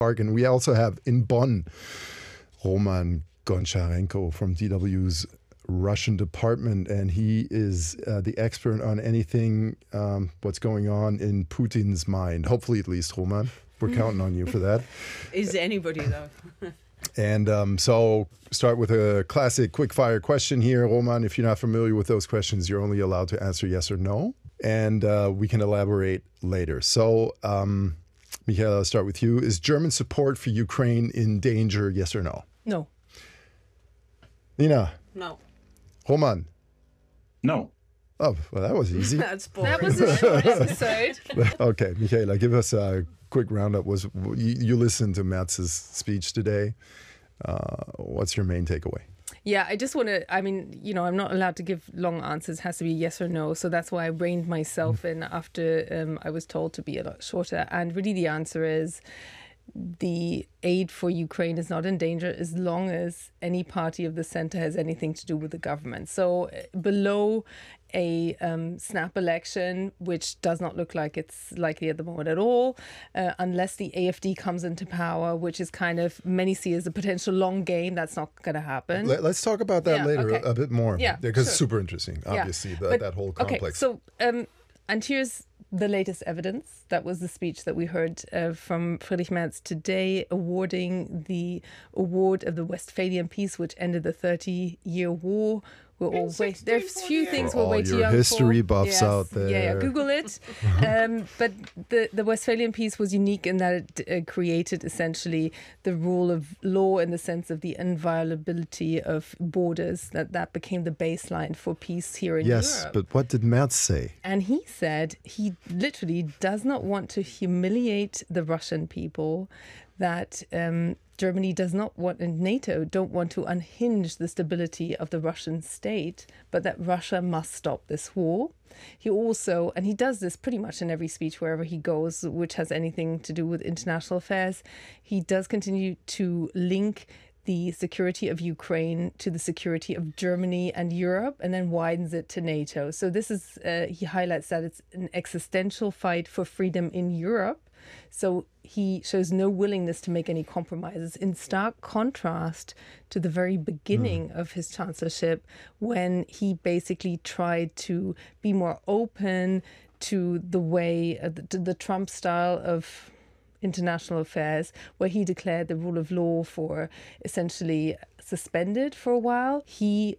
Park. And we also have in Bonn, Roman Goncharenko from DW's Russian department, and he is the expert on anything what's going on in Putin's mind. Hopefully, at least, Roman. We're counting on you for that. Is anybody, though? And so start with a classic quick-fire question here. Roman, if you're not familiar with those questions, you're only allowed to answer yes or no, and we can elaborate later. So, Michaela, I'll start with you. Is German support for Ukraine in danger, yes or no? No. Nina? No. Roman? No. Oh, well, that was easy. That's boring. That was a short episode. Okay, Michaela, give us a quick roundup. You listened to Merz's speech today. What's your main takeaway? Yeah, I just want to, I'm not allowed to give long answers. It has to be yes or no. So that's why I reined myself in after I was told to be a lot shorter. And really the answer is the aid for Ukraine is not in danger as long as any party of the center has anything to do with the government. So below a snap election, which does not look like it's likely at the moment at all, unless the AfD comes into power, which is kind of many see as a potential long game. That's not going to happen. Let's talk about that later a bit more. Yeah, because it's super interesting, obviously, that whole complex. Okay, so, and here's the latest evidence. That was the speech that we heard from Friedrich Merz today, awarding the award of the Westphalian Peace, which ended the 30-year war. We're all wait. There's few things we're way too young for. History buffs out there. Yeah, Google it. But the Westphalian Peace was unique in that it created essentially the rule of law in the sense of the inviolability of borders. That became the baseline for peace here in Europe. Yes, but what did Merz say? And he said he literally does not want to humiliate the Russian people, that Germany does not want, and NATO don't want to unhinge the stability of the Russian state, but that Russia must stop this war. He also, and he does this pretty much in every speech wherever he goes, which has anything to do with international affairs, he does continue to link the security of Ukraine to the security of Germany and Europe, and then widens it to NATO. So this is, he highlights that it's an existential fight for freedom in Europe. So he shows no willingness to make any compromises, in stark contrast to the very beginning of his chancellorship, when he basically tried to be more open to the way, the Trump style of international affairs, where he declared the rule of law for essentially suspended for a while. He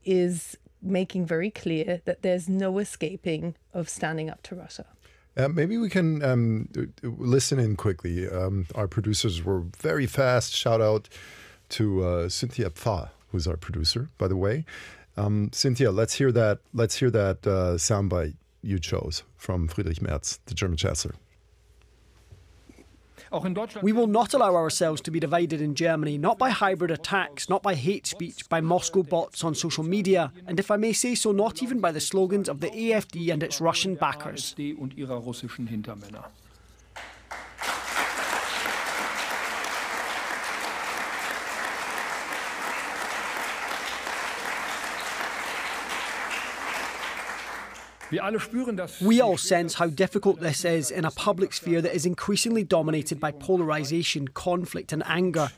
is making very clear that there's no escaping of standing up to Russia. Maybe we can listen in quickly. Our producers were very fast. Shout out to Cynthia Pfa, who's our producer, by the way. Cynthia, let's hear that soundbite you chose from Friedrich Merz, the German Chancellor. We will not allow ourselves to be divided in Germany, not by hybrid attacks, not by hate speech, by Moscow bots on social media, and if I may say so, not even by the slogans of the AfD and its Russian backers. We all sense how difficult this is in a public sphere that is increasingly dominated by polarisation, conflict and anger.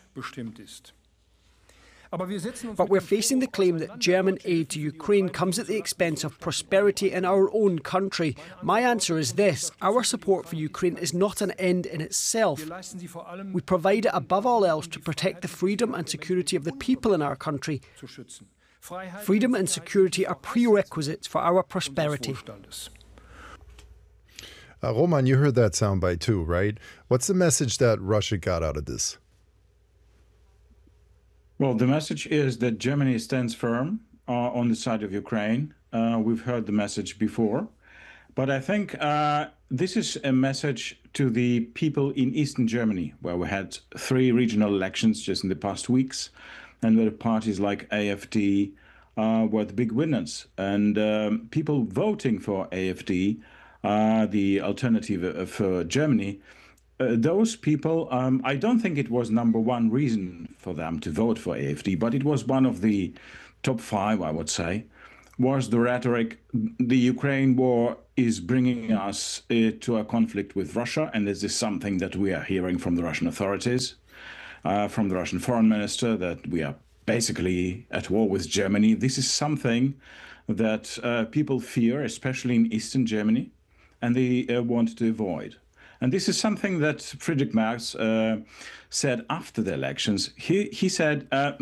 But we're facing the claim that German aid to Ukraine comes at the expense of prosperity in our own country. My answer is this: our support for Ukraine is not an end in itself. We provide it above all else to protect the freedom and security of the people in our country. Freedom and security are prerequisites for our prosperity. Roman, you heard that soundbite too, right? What's the message that Russia got out of this? Well, the message is that Germany stands firm on the side of Ukraine. We've heard the message before. But I think this is a message to the people in Eastern Germany, where we had 3 regional elections just in the past weeks, and where parties like AfD were the big winners. And people voting for AfD, the alternative for Germany, those people, I don't think it was number 1 reason for them to vote for AfD, but it was one of the top 5, I would say, was the rhetoric, the Ukraine war is bringing us to a conflict with Russia, and this is something that we are hearing from the Russian authorities, from the Russian foreign minister, that we are basically at war with Germany. This is something that people fear, especially in Eastern Germany, and they want to avoid. And this is something that Friedrich Merz said after the elections. He said,